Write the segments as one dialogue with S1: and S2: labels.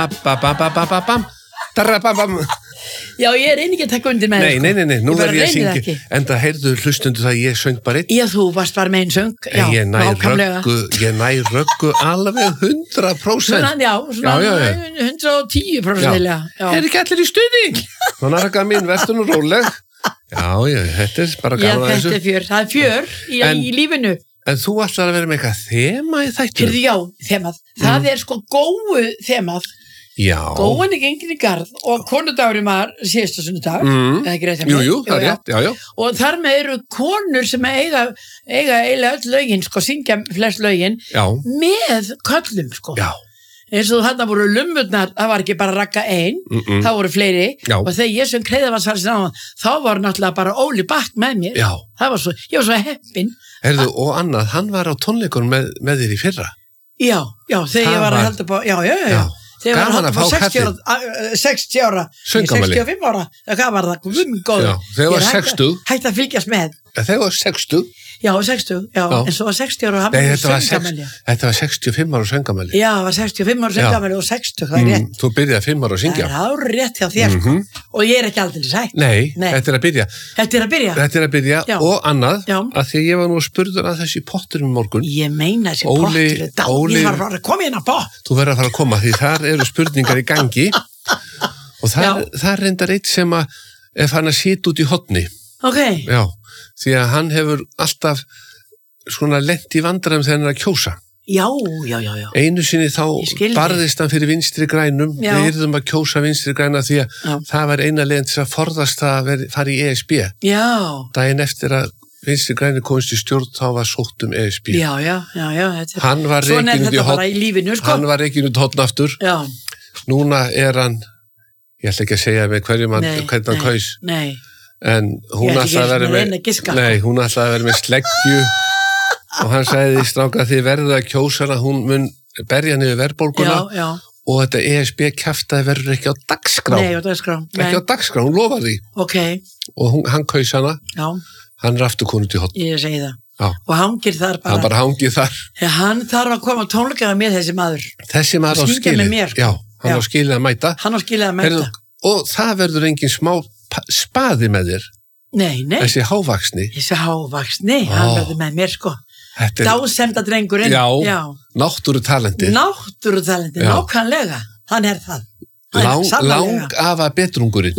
S1: Já, ég einnig ekki að taka undir með
S2: Nei, nú verð ég að syngja en það heyrðu hlustundu það ég söng bara einn
S1: Já, þú varst bara með einn söng Já,
S2: ég næ röggu alveg 100%
S1: Já, 110%
S2: Er ekki allir í stuði? Þannig að mín verður nú róleg Já, þetta er bara gaman að þessu
S1: Já, þetta er fjör, það er fjör í lífinu
S2: En þú ætlar að vera með eitthvað þema í þættu?
S1: Já, þemað Það er sko góu þemað
S2: Já.
S1: Góan er gengin í garð og konudagurinn var síðasta sunnudag
S2: Jú, það er rétt, já
S1: Og þar með eru konur sem eiga eiginlega öll lögin, sko, syngja flest lögin
S2: já.
S1: Með köllum, sko
S2: Já
S1: eins og þarna voru lummurnar, það var ekki bara Ragga ein, það voru fleiri
S2: já.
S1: Og þegar ég sem kreiðavarshalsin á þá var náttúrulega bara Óli Bakk með mér
S2: Já.
S1: Það var svo, ég var svo heppin
S2: Heyrðu, og annað, hann var á tónleikunum með þér í fyrra
S1: Já, þegar ég var að halda på Já
S2: Gaman að fá kallið
S1: 60 ára 65 ára, hvað var það?
S2: Þegar var 60
S1: Hætti að fylgjast með
S2: Þegar var 60
S1: Já, 60, en svo var 60 ára
S2: Nei, þetta var 65 ára söngamæli
S1: Já, það var 65 ára söngamæli og 60, það er rétt
S2: Þú byrjaði 5 ára að syngja
S1: Það er rétt hjá þér, sko Og ég er ekki aldrei sætt
S2: Nei, þetta er að byrja Þetta er að byrja og annað að því ég var nú spurður að þessi potturum morgun
S1: Ég meina þessi pottur Ég var að koma hérna pott
S2: Þú verður að fara að koma því þar eru spurningar í gangi og það reyndar eitt sem að ef hann að sita út í hotni Já, því að hann hefur alltaf svona lent í vandræðum þegar hann er að kjósa
S1: Já
S2: Einu sinni þá barðist hann fyrir vinstri grænum Við yrðum að kjósa vinstri græna því að það var eina leiðin til að forðast að fara í ESB
S1: Já
S2: Daginn eftir að vinstri græni komist í stjórn þá var sótt ESB
S1: Já
S2: Hann var
S1: reikin
S2: út hotn aftur Núna er hann ég ætla ekki að segja með hvernig hann kaus
S1: Nei
S2: En hún ætlaði að vera með sleggju og hann sagði stráka þið verður að kjósa hana, hún mun berja niður verðbólguna og þetta ESB kjaftaði verður ekki á dagskrá.
S1: Nei, á dagskrá.
S2: Ekki á dagskrá, hún lofar því. Og hann kaus hana, hann er aftur konur til hotn.
S1: Ég segi það. Og hangir þar bara.
S2: Hann bara hangir þar.
S1: Hann þarf að koma tónleikaða með þessi maður.
S2: Þessi maður á skilið. Já, hann á skilið að mæta.
S1: Hann á skilið að mæta.
S2: Og það verður engin smá spaði með þér.
S1: Nei.
S2: Þessi hávaxni,
S1: hann verður með mér, sko. Dásemda drengurinn.
S2: Já. Náttúrutalenti,
S1: nákvæmlega. Hann er það.
S2: Langafa betrungurinn.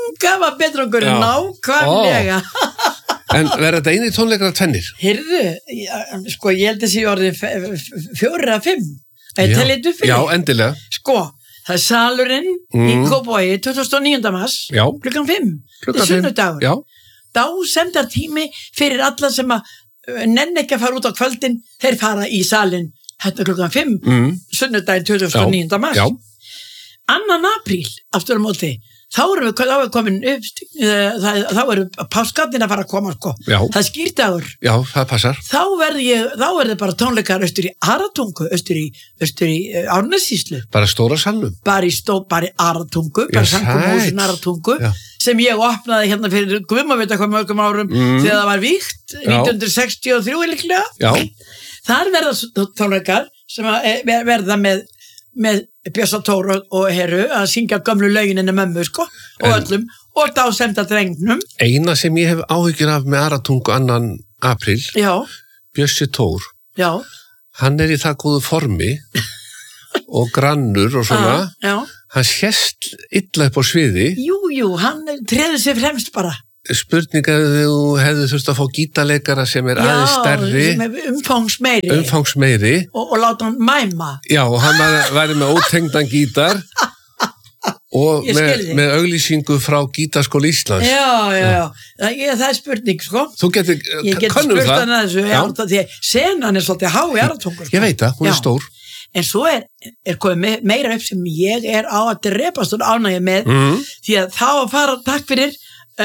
S1: Nákvæmlega.
S2: En verður þetta eini tónleikar af tvennir?
S1: Heyrðu, sko, ég held að sé orðið 4 að 5.
S2: Já, endilega.
S1: Sko, það er salurinn í Kópavogi 2009. mars, klukkan 5. Þetta er sunnudagur. Dásemdar tími fyrir alla sem að nenn ekki að fara út á kvöldin, þeir fara í salin þetta klukkan 5, sunnudaginn 2009. mars. 2. apríl, aftur á móti, þá erum við komin upp, þá eru páskarnir að fara að koma, sko. Það er skýrdagur.
S2: Já, það passar.
S1: Þá verður bara tónleikar austur í Aratungu, austur í Árnessýslu.
S2: Bara stóra salnum.
S1: Bara í Aratungu, bara samkomuhúsin Aratungu, sem ég opnaði hérna fyrir guðmavita hvað mörgum árum þegar það var vígt, 1963 líklega. Já. Þar verða tónleikar sem verða með Bjössa Tór og Heru að syngja gömlu löginni mömmu, sko, og öllum, og dásemda drengnum. Eina
S2: sem ég hef áhyggjur af með Aratungu 2. apríl, Bjössi Tór, hann er í það góðu formi og grannur og svona, hann sést illa upp á sviði.
S1: Jú, hann treður sig fremst bara.
S2: Spurninga þú hefðu þurft að fá gítarleikara sem er aðeins stærri.
S1: Já, sem er
S2: umfangsmeiri.
S1: Og láta hann mæma.
S2: Já, og hann væri með ótengdan gítar og með auglýsingu frá Gítarskóla Íslands.
S1: Já. Það er spurning, sko.
S2: Þú getur, kannum það.
S1: Ég get spurt hann að þessu, því að senan er svolítið há í Aratungu.
S2: Ég veit það, hún er stór.
S1: En svo er komið meira upp sem ég er á að drepast og ánægja með, því að þá að fara, takk fyrir,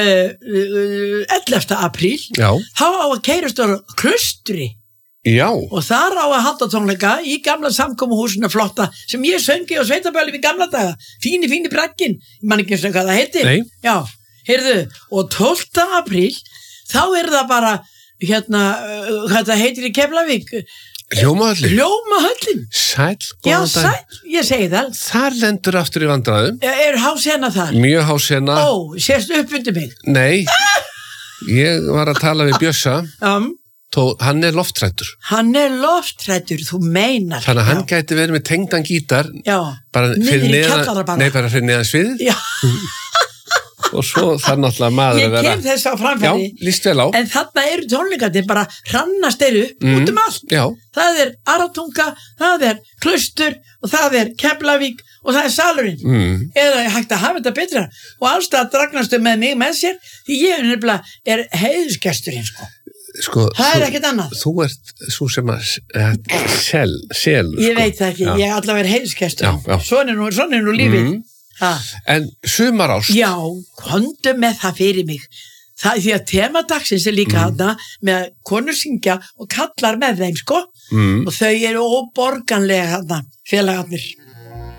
S1: 11. apríl þá á að keyrast á Klaustri og þar á að halda tónleika í gamla samkomuhúsinu flotta sem ég söngi á sveitaböli við gamla daga fíni bragginn, ég man ekki hvað það heitir og 12. apríl þá er það bara hérna, hvað það heitir í Keflavík
S2: Hljómahöllin. Sæll, góðan dag.
S1: Já, sæll, ég segi það.
S2: Þar lendur aftur í vandræðum.
S1: Hásena þar?
S2: Mjög hásena.
S1: Sérst upp undir mig?
S2: Nei, ég var að tala við Bjössa. Hann loftrættur.
S1: Hann loftrættur, þú meinar.
S2: Þannig að hann gæti verið með tengdan gítar.
S1: Já, niður í kallara bara.
S2: Nei, bara fyrir neðan sviðið.
S1: Já.
S2: Og svo þarf náttúrulega maður að vera...
S1: Ég kem þess á framfæri.
S2: Já, líst vel á.
S1: En þarna eru tónleikarnir bara hrannast út allt.
S2: Já.
S1: Það Aratunga, það Klaustur og það Keflavík og það Salurinn. Eða hægt að hafa þetta betra. Og allstað dragnastu með mig með sér því ég nefnilega heiðusgesturinn, sko. Það ekkert annað.
S2: Þú ert svo sem að sel.
S1: Ég veit það ekki, ég allavega heiðusgesturinn. Svona er nú lífið.
S2: En sumarást?
S1: Já, komdu með það fyrir mig. Það því að temadagsins líka þarna með að konur syngja og kallar með þeim, og þau eru óborganlega þarna, félagarnir.